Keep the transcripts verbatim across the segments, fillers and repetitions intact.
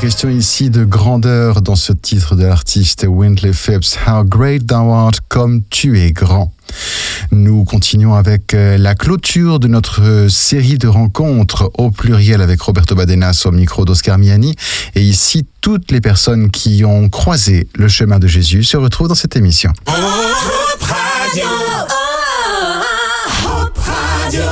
question ici de grandeur dans ce titre de l'artiste Wintley Phipps, How Great Thou Art, comme tu es grand. Nous continuons avec la clôture de notre série de rencontres au pluriel avec Roberto Badenas au micro d'Oscar Miani. Et ici, toutes les personnes qui ont croisé le chemin de Jésus se retrouvent dans cette émission. Hope Radio. Hope Radio.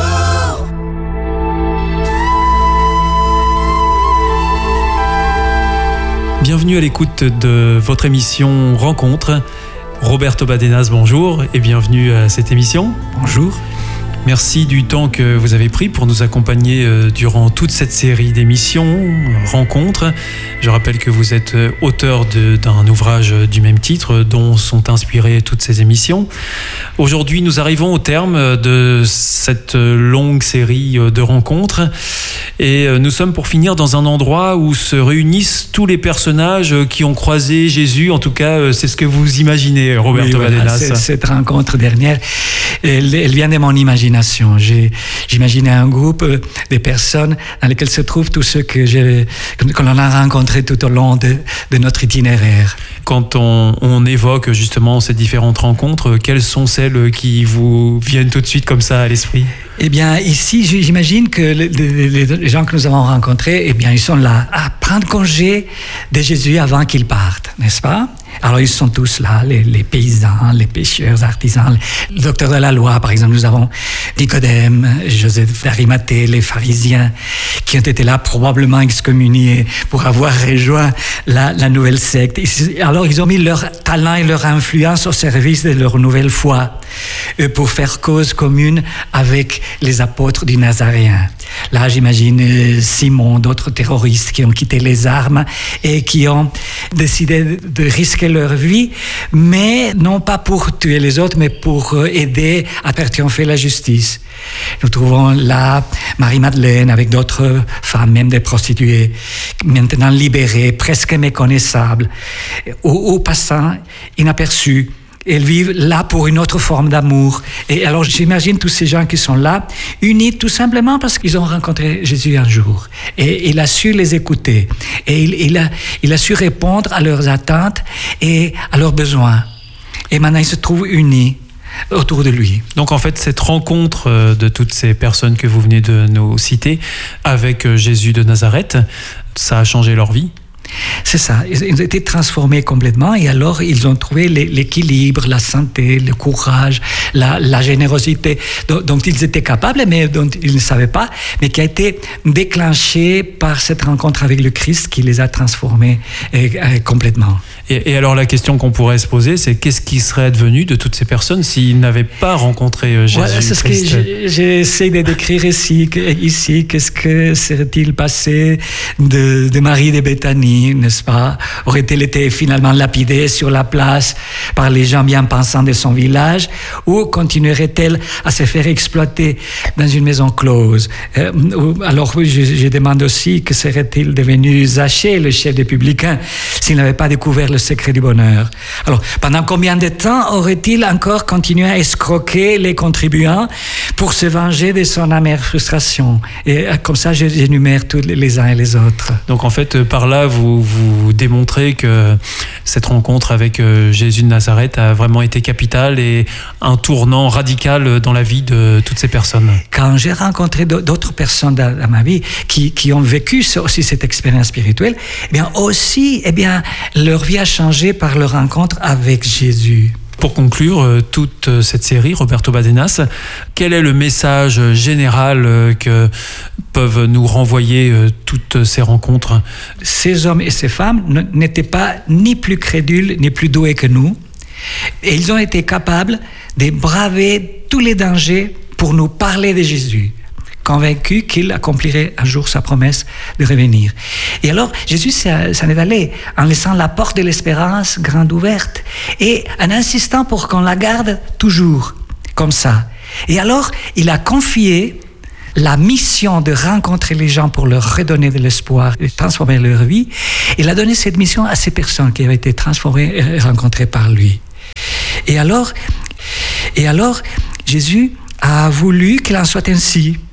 Bienvenue à l'écoute de votre émission Rencontre. Roberto Badenas, bonjour et bienvenue à cette émission. Bonjour. Merci du temps que vous avez pris pour nous accompagner durant toute cette série d'émissions, Rencontres. Je rappelle que vous êtes auteur de, d'un ouvrage du même titre dont sont inspirées toutes ces émissions. Aujourd'hui, nous arrivons au terme de cette longue série de rencontres et nous sommes pour finir dans un endroit où se réunissent tous les personnages qui ont croisé Jésus. En tout cas, c'est ce que vous imaginez, Roberto oui, voilà, Badenas. C'est, cette rencontre dernière, elle, elle vient de mon imagination. J'ai, j'imaginais un groupe de personnes dans lesquelles se trouvent tous ceux que, j'ai, que l'on a rencontrés tout au long de, de notre itinéraire. Quand on, on évoque justement ces différentes rencontres, quelles sont celles qui vous viennent tout de suite comme ça à l'esprit ? Eh bien, ici, j'imagine que les, les, les gens que nous avons rencontrés, eh bien, ils sont là à prendre congé de Jésus avant qu'il parte, n'est-ce pas ? Alors, ils sont tous là, les, les paysans, les pêcheurs, artisans, le docteur de la loi, par exemple. Nous avons Nicodème, Joseph d'Arimathée, les pharisiens, qui ont été là probablement excommuniés pour avoir rejoint la, la nouvelle secte. Alors, ils ont mis leur talent et leur influence au service de leur nouvelle foi pour faire cause commune avec les apôtres du Nazaréen. Là, j'imagine Simon, d'autres terroristes qui ont quitté les armes et qui ont décidé de risquer leur vie, mais non pas pour tuer les autres, mais pour aider à faire triompher la justice. Nous trouvons là Marie-Madeleine avec d'autres femmes, même des prostituées, maintenant libérées, presque méconnaissables, ou, ou passant inaperçues. Elles vivent là pour une autre forme d'amour. Et alors j'imagine tous ces gens qui sont là, unis tout simplement parce qu'ils ont rencontré Jésus un jour. Et il a su les écouter. Et il, il, a, il a su répondre à leurs attentes et à leurs besoins. Et maintenant ils se trouvent unis autour de lui. Donc en fait, cette rencontre de toutes ces personnes que vous venez de nous citer avec Jésus de Nazareth, ça a changé leur vie ? C'est ça, ils ont été transformés complètement et alors ils ont trouvé l'équilibre, la santé, le courage, la, la générosité dont, dont ils étaient capables mais dont ils ne savaient pas, mais qui a été déclenchée par cette rencontre avec le Christ qui les a transformés et, et, complètement. Et, et alors la question qu'on pourrait se poser, c'est qu'est-ce qui serait advenu de toutes ces personnes s'ils n'avaient pas rencontré Jésus voilà, c'est Christ? Ce que j'essaie de décrire ici, ici. Qu'est-ce que serait-il passé de, de Marie de Béthanie, n'est-ce pas? Aurait-elle été finalement lapidée sur la place par les gens bien pensants de son village ou continuerait-elle à se faire exploiter dans une maison close? euh, Alors je, je demande aussi que serait-il devenu Zachée, le chef des publicains, s'il n'avait pas découvert le secret du bonheur? Alors pendant combien de temps aurait-il encore continué à escroquer les contribuants pour se venger de son amère frustration? Et comme ça j'énumère tous les uns et les autres. Donc en fait par là vous vous démontrez que cette rencontre avec Jésus de Nazareth a vraiment été capitale et un tournant radical dans la vie de toutes ces personnes. Quand j'ai rencontré d'autres personnes dans, dans ma vie qui, qui ont vécu aussi cette expérience spirituelle, eh bien aussi, eh bien, leur vie a changé par leur rencontre avec Jésus. Pour conclure toute cette série, Roberto Badenas, quel est le message général que peuvent nous renvoyer toutes ces rencontres? Ces hommes et ces femmes n'étaient pas ni plus crédules ni plus doués que nous. Et ils ont été capables de braver tous les dangers pour nous parler de Jésus, convaincu qu'il accomplirait un jour sa promesse de revenir. Et alors, Jésus s'en est allé en laissant la porte de l'espérance grande ouverte et en insistant pour qu'on la garde toujours, comme ça. Et alors, il a confié la mission de rencontrer les gens pour leur redonner de l'espoir et transformer leur vie. Il a donné cette mission à ces personnes qui avaient été transformées et rencontrées par lui. Et alors, et alors Jésus a voulu qu'il en soit ainsi.